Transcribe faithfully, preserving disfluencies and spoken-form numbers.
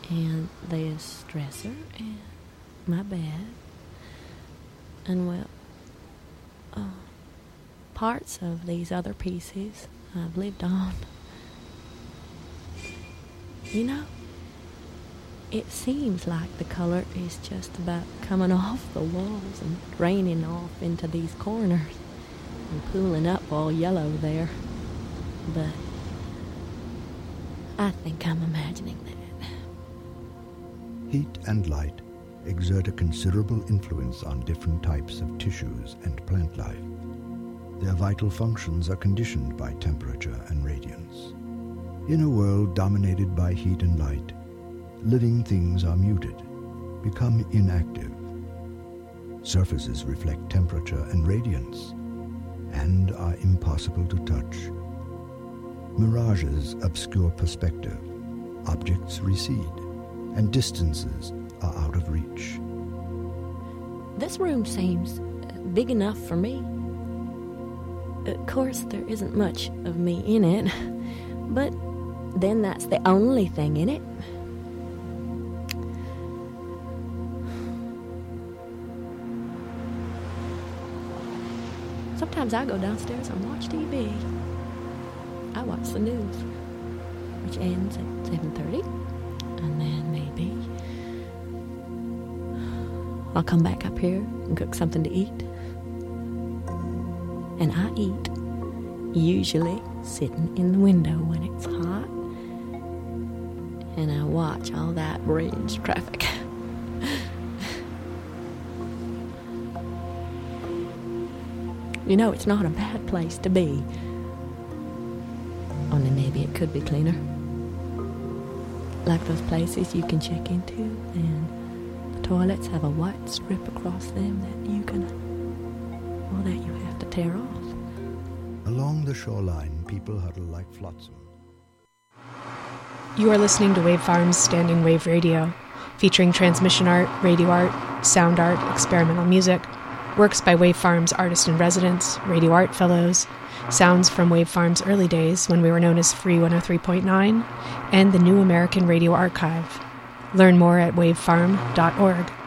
and this dresser and my bed, and well, uh, parts of these other pieces I've lived on. You know, it seems like the color is just about coming off the walls and draining off into these corners and pooling up all yellow there. But I think I'm imagining that. Heat and light exert a considerable influence on different types of tissues and plant life. Their vital functions are conditioned by temperature and radiance. In a world dominated by heat and light, living things are muted, become inactive. Surfaces reflect temperature and radiance, and are impossible to touch. Mirages obscure perspective, objects recede, and distances are out of reach. This room seems big enough for me. Of course, there isn't much of me in it, but then that's the only thing in it. Sometimes I go downstairs and watch T V. I watch the news, which ends at seven thirty, and then maybe I'll come back up here and cook something to eat. And I eat, usually sitting in the window when it's hot, and I watch all that bridge traffic. You know, it's not a bad place to be. Only maybe it could be cleaner. Like those places you can check into, and the toilets have a white strip across them that you can, well, that you have to tear off. Along the shoreline, people huddle like flotsam. You are listening to Wave Farm's Standing Wave Radio, featuring transmission art, radio art, sound art, experimental music, works by Wave Farm's artist-in-residence, radio art fellows, sounds from Wave Farm's early days when we were known as Free one oh three point nine, and the New American Radio Archive. Learn more at wave farm dot org.